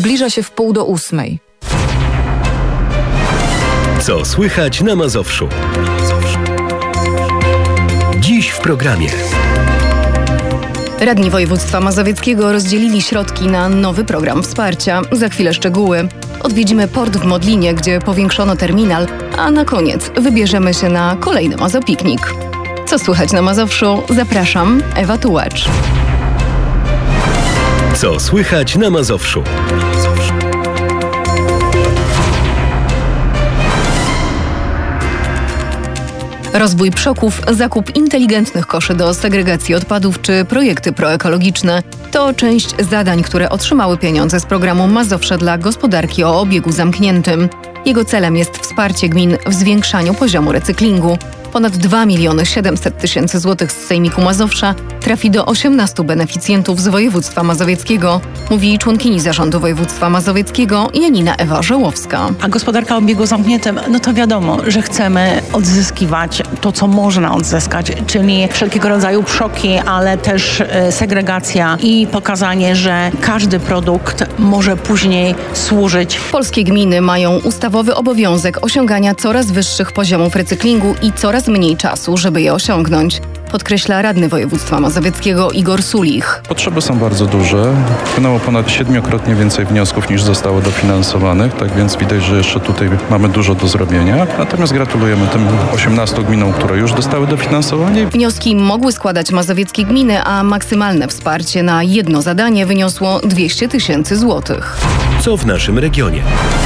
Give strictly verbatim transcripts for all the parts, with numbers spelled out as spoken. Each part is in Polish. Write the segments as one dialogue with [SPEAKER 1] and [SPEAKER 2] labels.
[SPEAKER 1] Zbliża się w pół do ósmej.
[SPEAKER 2] Co słychać na Mazowszu? Dziś w programie.
[SPEAKER 3] Radni województwa mazowieckiego rozdzielili środki na nowy program wsparcia. Za chwilę szczegóły. Odwiedzimy port w Modlinie, gdzie powiększono terminal, a na koniec wybierzemy się na kolejny Mazopiknik. Co słychać na Mazowszu? Zapraszam, Ewa Tułacz.
[SPEAKER 2] Co słychać na Mazowszu?
[SPEAKER 3] Rozwój przoków, zakup inteligentnych koszy do segregacji odpadów czy projekty proekologiczne to część zadań, które otrzymały pieniądze z programu Mazowsze dla gospodarki o obiegu zamkniętym. Jego celem jest wsparcie gmin w zwiększaniu poziomu recyklingu. Ponad dwa miliony siedemset tysięcy złotych z Sejmiku Mazowsza trafi do osiemnastu beneficjentów z województwa mazowieckiego, mówi członkini Zarządu Województwa Mazowieckiego Janina Ewa Żołowska.
[SPEAKER 4] A gospodarka o obiegu zamkniętym, no to wiadomo, że chcemy odzyskiwać to, co można odzyskać, czyli wszelkiego rodzaju przoki, ale też segregacja i pokazanie, że każdy produkt może później służyć.
[SPEAKER 3] Polskie gminy mają ustawowy obowiązek osiągania coraz wyższych poziomów recyklingu i coraz mniej czasu, żeby je osiągnąć, podkreśla radny województwa mazowieckiego Igor Sulich.
[SPEAKER 5] Potrzeby są bardzo duże. Wpłynęło ponad siedmiokrotnie więcej wniosków niż zostało dofinansowanych, tak więc widać, że jeszcze tutaj mamy dużo do zrobienia. Natomiast gratulujemy tym osiemnastu gminom, które już dostały dofinansowanie.
[SPEAKER 3] Wnioski mogły składać mazowieckie gminy, a maksymalne wsparcie na jedno zadanie wyniosło dwieście tysięcy złotych.
[SPEAKER 2] Co w naszym regionie?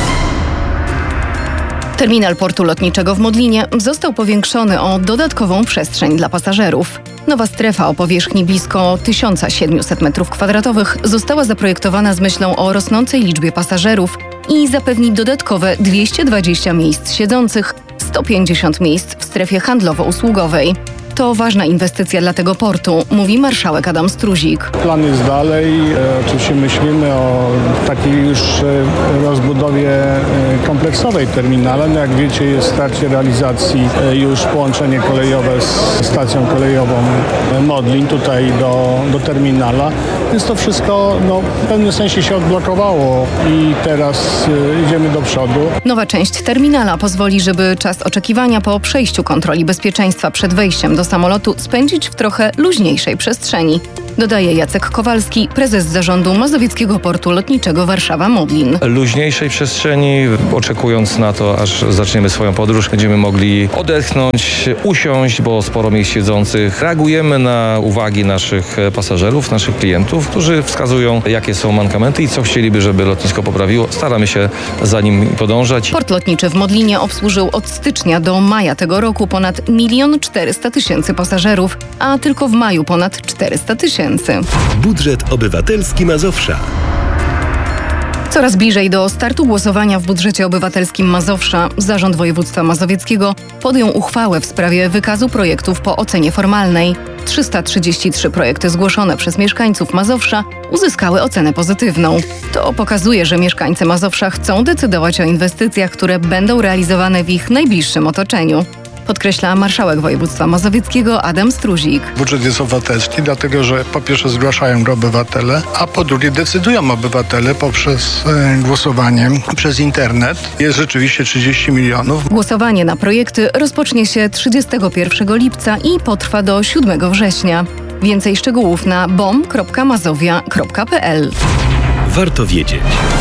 [SPEAKER 3] Terminal portu lotniczego w Modlinie został powiększony o dodatkową przestrzeń dla pasażerów. Nowa strefa o powierzchni blisko tysiąc siedemset metrów kwadratowych została zaprojektowana z myślą o rosnącej liczbie pasażerów i zapewni dodatkowe dwieście dwadzieścia miejsc siedzących, sto pięćdziesiąt miejsc w strefie handlowo-usługowej. To ważna inwestycja dla tego portu, mówi marszałek Adam Struzik.
[SPEAKER 6] Plan jest dalej. E, oczywiście myślimy o takiej już e, rozbudowie e, kompleksowej terminala. No jak wiecie, jest w trakcie realizacji e, już połączenie kolejowe z stacją kolejową e, Modlin tutaj do, do terminala. Więc to wszystko no, w pewnym sensie się odblokowało i teraz e, idziemy do przodu.
[SPEAKER 3] Nowa część terminala pozwoli, żeby czas oczekiwania po przejściu kontroli bezpieczeństwa przed wejściem do samolotu spędzić w trochę luźniejszej przestrzeni, dodaje Jacek Kowalski, prezes zarządu Mazowieckiego Portu Lotniczego Warszawa-Modlin.
[SPEAKER 7] Luźniejszej przestrzeni, oczekując na to, aż zaczniemy swoją podróż, będziemy mogli odetchnąć, usiąść, bo sporo miejsc siedzących. Reagujemy na uwagi naszych pasażerów, naszych klientów, którzy wskazują, jakie są mankamenty i co chcieliby, żeby lotnisko poprawiło. Staramy się za nim podążać.
[SPEAKER 3] Port lotniczy w Modlinie obsłużył od stycznia do maja tego roku ponad milion czterysta tysięcy pasażerów, a tylko w maju ponad czterysta tysięcy.
[SPEAKER 2] Budżet obywatelski Mazowsza.
[SPEAKER 3] Coraz bliżej do startu głosowania w budżecie obywatelskim Mazowsza Zarząd Województwa Mazowieckiego podjął uchwałę w sprawie wykazu projektów po ocenie formalnej. trzysta trzydzieści trzy projekty zgłoszone przez mieszkańców Mazowsza uzyskały ocenę pozytywną. To pokazuje, że mieszkańcy Mazowsza chcą decydować o inwestycjach, które będą realizowane w ich najbliższym otoczeniu, podkreśla marszałek województwa mazowieckiego Adam Struzik.
[SPEAKER 8] Budżet jest obywatelski, dlatego że po pierwsze zgłaszają go obywatele, a po drugie decydują obywatele poprzez e, głosowanie przez internet. Jest rzeczywiście trzydzieści milionów.
[SPEAKER 3] Głosowanie na projekty rozpocznie się trzydziestego pierwszego lipca i potrwa do siódmego września. Więcej szczegółów na bom kropka mazowia kropka p l.
[SPEAKER 2] Warto wiedzieć.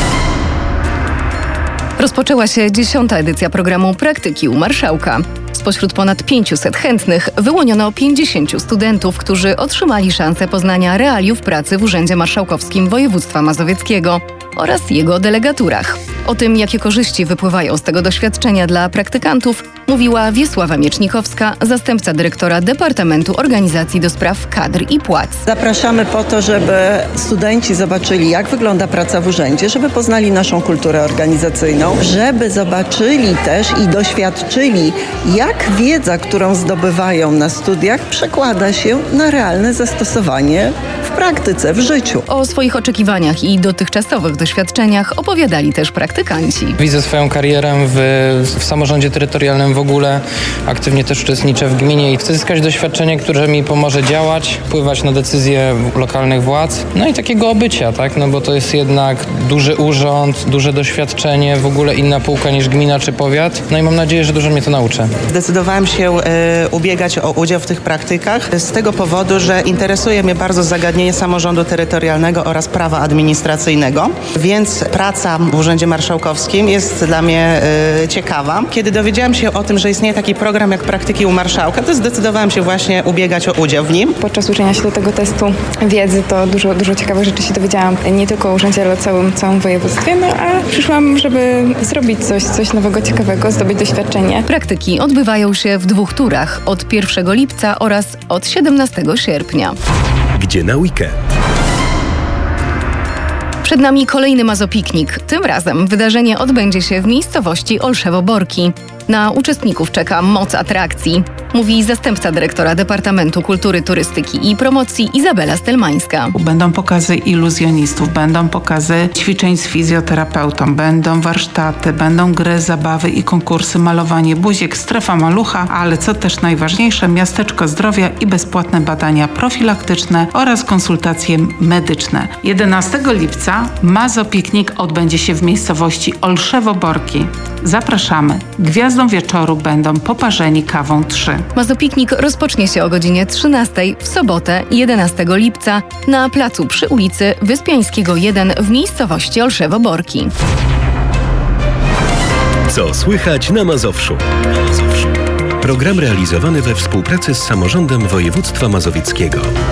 [SPEAKER 3] Rozpoczęła się dziesiąta edycja programu Praktyki u Marszałka. Spośród ponad pięciuset chętnych wyłoniono pięćdziesięciu studentów, którzy otrzymali szansę poznania realiów pracy w Urzędzie Marszałkowskim Województwa Mazowieckiego oraz jego delegaturach. O tym, jakie korzyści wypływają z tego doświadczenia dla praktykantów, mówiła Wiesława Miecznikowska, zastępca dyrektora Departamentu Organizacji do Spraw Kadr i Płac.
[SPEAKER 9] Zapraszamy po to, żeby studenci zobaczyli, jak wygląda praca w urzędzie, żeby poznali naszą kulturę organizacyjną, żeby zobaczyli też i doświadczyli, jak wiedza, którą zdobywają na studiach, przekłada się na realne zastosowanie w praktyce, w życiu.
[SPEAKER 3] O swoich oczekiwaniach i dotychczasowych doświadczeniach opowiadali też praktykanci. praktykanci.
[SPEAKER 1] Widzę swoją karierę w, w samorządzie terytorialnym w ogóle. Aktywnie też uczestniczę w gminie i chcę zyskać doświadczenie, które mi pomoże działać, wpływać na decyzje lokalnych władz. No i takiego obycia, tak? No bo to jest jednak duży urząd, duże doświadczenie, w ogóle inna półka niż gmina czy powiat. No i mam nadzieję, że dużo mnie to nauczy.
[SPEAKER 10] Zdecydowałam się y, ubiegać o udział w tych praktykach z tego powodu, że interesuje mnie bardzo zagadnienie samorządu terytorialnego oraz prawa administracyjnego, więc praca w Urzędzie Marszałkowskim jest dla mnie y, ciekawa. Kiedy dowiedziałam się o tym, że istnieje taki program jak praktyki u marszałka, to zdecydowałam się właśnie ubiegać o udział w nim.
[SPEAKER 11] Podczas uczenia się do tego testu wiedzy to dużo, dużo ciekawych rzeczy się dowiedziałam, nie tylko o urzędzie, ale o całym, całym województwie, no a przyszłam, żeby zrobić coś, coś nowego, ciekawego, zdobyć doświadczenie.
[SPEAKER 3] Praktyki odbywają się w dwóch turach, od pierwszego lipca oraz od siedemnastego sierpnia.
[SPEAKER 2] Gdzie na weekend?
[SPEAKER 3] Przed nami kolejny Mazopiknik. Tym razem wydarzenie odbędzie się w miejscowości Olszewo-Borki. Na uczestników czeka moc atrakcji, mówi zastępca dyrektora Departamentu Kultury, Turystyki i Promocji Izabela Stelmańska.
[SPEAKER 12] Będą pokazy iluzjonistów, będą pokazy ćwiczeń z fizjoterapeutą, będą warsztaty, będą gry, zabawy i konkursy, malowanie buziek, strefa malucha, ale co też najważniejsze, miasteczko zdrowia i bezpłatne badania profilaktyczne oraz konsultacje medyczne. jedenastego lipca Mazopiknik odbędzie się w miejscowości Olszewo-Borki. Zapraszamy. Gwiazdą wieczoru będą poparzeni kawą trzy.
[SPEAKER 3] Mazopiknik rozpocznie się o godzinie trzynastej w sobotę jedenastego lipca na placu przy ulicy Wyspiańskiego jeden w miejscowości Olszewo-Borki.
[SPEAKER 2] Co słychać na Mazowszu? Program realizowany we współpracy z Samorządem Województwa Mazowieckiego.